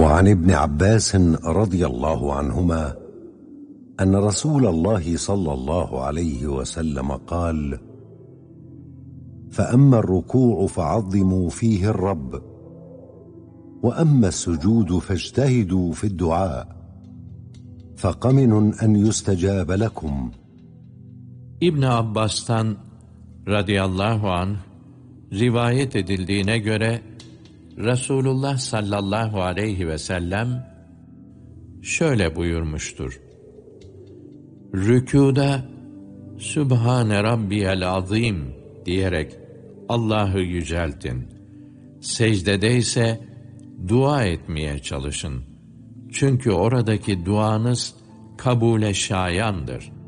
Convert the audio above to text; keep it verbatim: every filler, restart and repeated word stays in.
وعن ابن عباس رضي الله عنهما أن رسول الله صلى الله عليه وسلم قال: فأما الركوع فعظموا فيه الرب، وأما السجود فاجتهدوا في الدعاء، فقمن أن يستجاب لكم. İbn Abbas'tan radıyallahu anh rivayet edildiğine göre Resulullah sallallahu aleyhi ve sellem şöyle buyurmuştur: Rükûda Sübhane Rabbiyel Azim diyerek Allah'ı yüceltin. Secdede ise dua etmeye çalışın. Çünkü oradaki duanız kabule şayandır.